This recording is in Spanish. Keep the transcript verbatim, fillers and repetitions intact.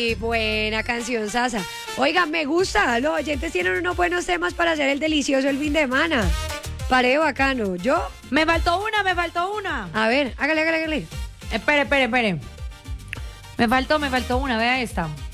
Uy, buena canción, Sasa. Oigan, me gusta. Los oyentes tienen unos buenos temas para hacer el delicioso el fin de semana. Pareo bacano. ¿Yo? Me faltó una, me faltó una. A ver, hágale, hágale, hágale. Espere, espere, espere. Me faltó, me faltó una, vea esta.